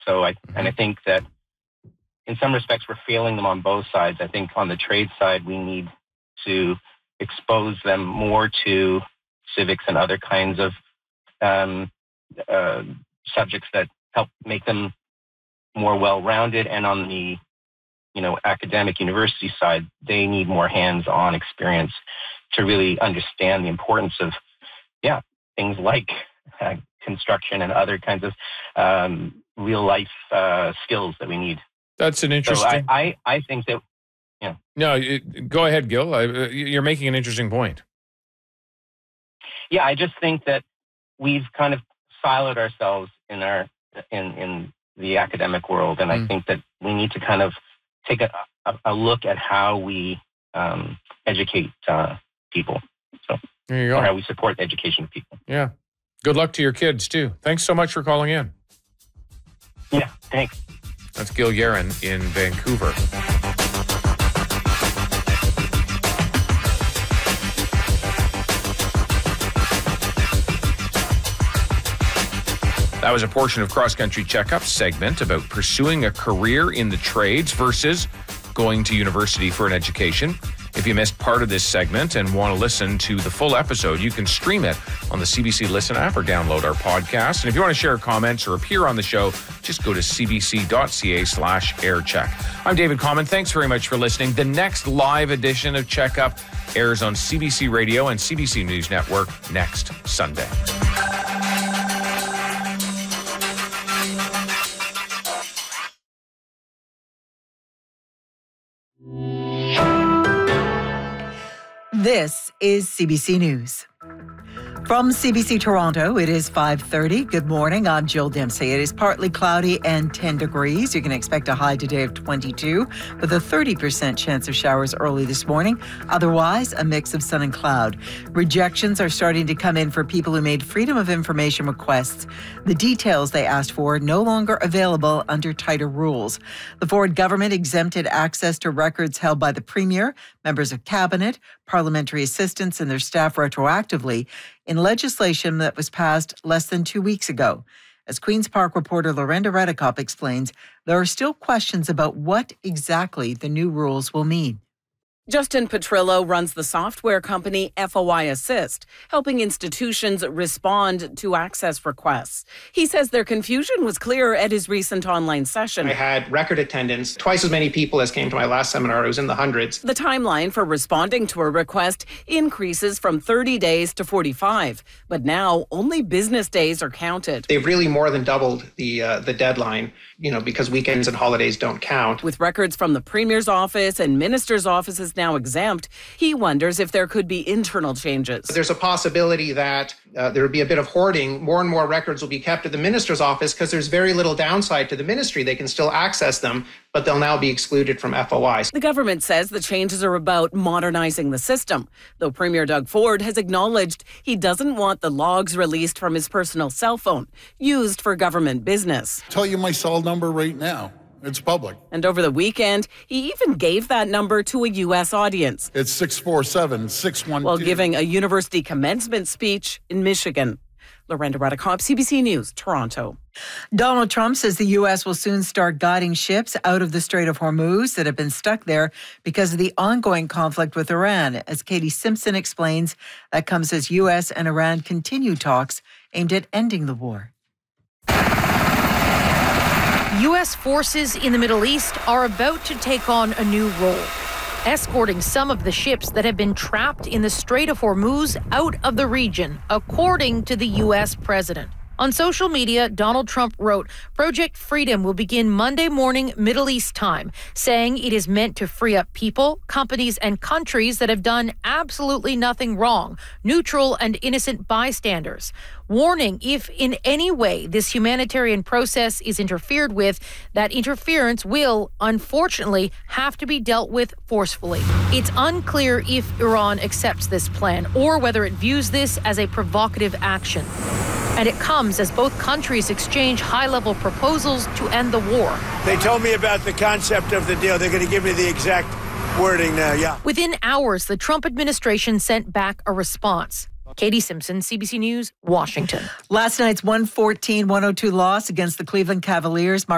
So I think that in some respects we're failing them on both sides. I think on the trade side we need to expose them more to civics and other kinds of subjects that help make them more well-rounded. And on the academic university side, they need more hands-on experience to really understand the importance of things like construction and other kinds of real-life skills that we need. That's an interesting... So I think that... No, go ahead, Gil. You're making an interesting point. Yeah, I just think that we've kind of siloed ourselves in the academic world, and I think that we need to kind of take a look at how we educate people. So there you go. Or how we support the education of people. Yeah. Good luck to your kids, too. Thanks so much for calling in. Yeah, thanks. That's Gil Guerin in Vancouver. That was a portion of Cross Country Checkup segment about pursuing a career in the trades versus going to university for an education. If you missed part of this segment and want to listen to the full episode, you can stream it on the CBC Listen app or download our podcast. And if you want to share comments or appear on the show, just go to cbc.ca/aircheck. I'm David Common. Thanks very much for listening. The next live edition of Checkup airs on CBC Radio and CBC News Network next Sunday. This is CBC News. From CBC Toronto, it is 5:30. Good morning. I'm Jill Dempsey. It is partly cloudy and 10 degrees. You can expect a high today of 22 with a 30% chance of showers early this morning. Otherwise, a mix of sun and cloud. Rejections are starting to come in for people who made Freedom of Information requests. The details they asked for no longer available under tighter rules. The Ford government exempted access to records held by the Premier, members of Cabinet, parliamentary assistants and their staff retroactively in legislation that was passed less than 2 weeks ago. As Queen's Park reporter Lorenda Redekop explains, there are still questions about what exactly the new rules will mean. Justin Petrillo runs the software company FOI Assist, helping institutions respond to access requests. He says their confusion was clear at his recent online session. I had record attendance, twice as many people as came to my last seminar. It was in the hundreds. The timeline for responding to a request increases from 30 days to 45, but now only business days are counted. They've really more than doubled the deadline, because weekends and holidays don't count. With records from the Premier's office and Minister's offices now exempt, he wonders if there could be internal changes. There's a possibility that there would be a bit of hoarding. More and more records will be kept at the Minister's office because there's very little downside to the ministry. They can still access them, but they'll now be excluded from FOI. The government says the changes are about modernizing the system, though Premier Doug Ford has acknowledged he doesn't want the logs released from his personal cell phone used for government business. Tell you my cell number right now. It's public. And over the weekend, he even gave that number to a U.S. audience. It's 647-612. While giving a university commencement speech in Michigan. Lorenda Redekop, CBC News, Toronto. Donald Trump says the U.S. will soon start guiding ships out of the Strait of Hormuz that have been stuck there because of the ongoing conflict with Iran. As Katie Simpson explains, that comes as U.S. and Iran continue talks aimed at ending the war. U.S. forces in the Middle East are about to take on a new role, escorting some of the ships that have been trapped in the Strait of Hormuz out of the region, according to the U.S. president. On social media, Donald Trump wrote, Project Freedom will begin Monday morning Middle East time, saying it is meant to free up people, companies, and countries that have done absolutely nothing wrong, neutral and innocent bystanders. Warning, if in any way this humanitarian process is interfered with, that interference will, unfortunately, have to be dealt with forcefully. It's unclear if Iran accepts this plan or whether it views this as a provocative action. And it comes as both countries exchange high-level proposals to end the war. They told me about the concept of the deal. They're going to give me the exact wording now, yeah. Within hours, the Trump administration sent back a response. Katie Simpson, CBC News, Washington. Last night's 114-102 loss against the Cleveland Cavaliers